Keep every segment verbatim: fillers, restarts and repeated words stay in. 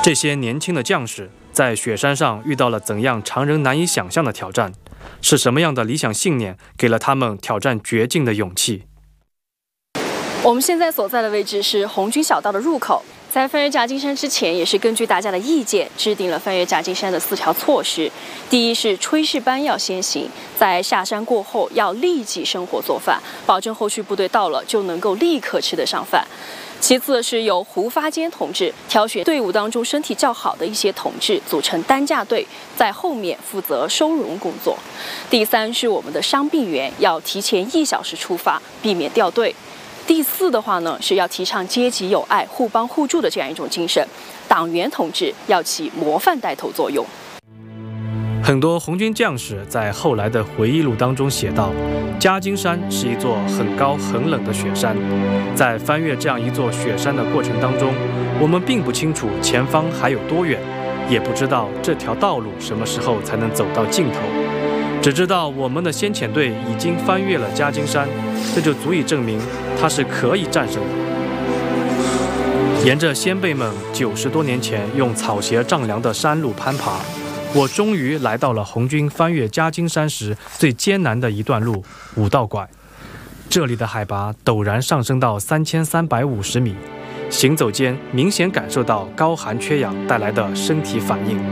这些年轻的将士在雪山上遇到了怎样常人难以想象的挑战？是什么样的理想信念给了他们挑战绝境的勇气？ 我们现在所在的位置是红军小道的入口。在翻越夹金山之前，也是根据大家的意见，制定了翻越夹金山的四条措施。第一是炊事班要先行，在下山过后要立即生火做饭，保证后续部队到了就能够立刻吃得上饭。其次是由胡发坚同志挑选队伍当中身体较好的一些同志，组成担架队，在后面负责收容工作。第三是我们的伤病员要提前一小时出发，避免掉队。第四的话呢，是要提倡阶级友爱、互帮互助的这样一种精神。党员同志要起模范带头作用。 很多红军将士在后来的回忆录当中写道，夹金山是一座很高很冷的雪山，在翻越这样一座雪山的过程当中，我们并不清楚前方还有多远，也不知道这条道路什么时候才能走到尽头，只知道我们的先遣队已经翻越了夹金山，这就足以证明它是可以战胜的。沿着先辈们九十多年前用草鞋丈量的山路攀爬，我终于来到了红军翻越夹金山时最艰难的一段路——五道拐。这里的海拔陡然上升到三千三百五十米，行走间明显感受到高寒缺氧带来的身体反应。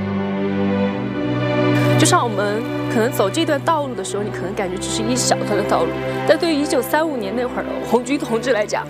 就像我们可能走这段道路的时候，你可能感觉只是一小段的道路，但对于一九三五年那会儿的红军同志来讲，